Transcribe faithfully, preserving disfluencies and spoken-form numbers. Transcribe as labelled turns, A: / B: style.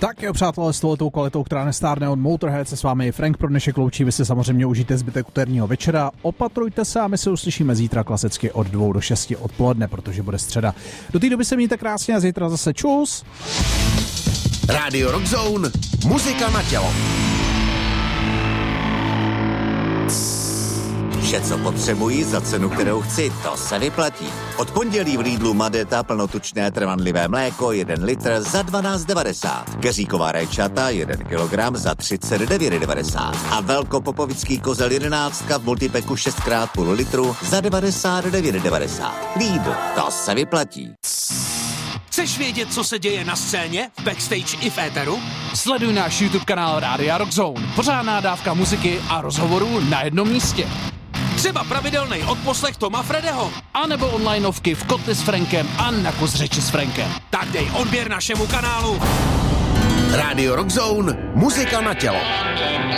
A: Tak jo, přátelé, s touhletou kvalitou, která nestárne od Motorhead, se s vámi Frank pro dnešek loučí. Vy si samozřejmě užijte zbytek úterního večera. Opatrujte se a my se uslyšíme zítra klasicky od dvou do šesti odpoledne, protože bude středa. Do té doby se mějte krásně a zítra zase čus.
B: Radio Rock Zone, muzika na tělo. Vše, co potřebuji za cenu, kterou chci, to se vyplatí. Od pondělí v Lidlu Madeta plnotučné trvanlivé mléko jeden litr za dvanáct devadesát. Keříková rajčata jeden kilogram za třicet devět devadesát. A velkopopovický kozel jedenáctka v multipeku šest krát půl litru za devadesát devět devadesát. Lidl, to se vyplatí.
C: Chceš vědět, co se děje na scéně, v backstage i v éteru?
D: Sleduj náš YouTube kanál Rádia Rock Zone. Pořádná dávka muziky a rozhovorů na jednom místě.
C: Třeba pravidelný odposlech Toma Fredeho.
D: A nebo onlineovky v Kotli s Frankem a na kus řeči s Frankem.
C: Tak dej odběr našemu kanálu.
B: Radio Rock Zone, muzika na tělo.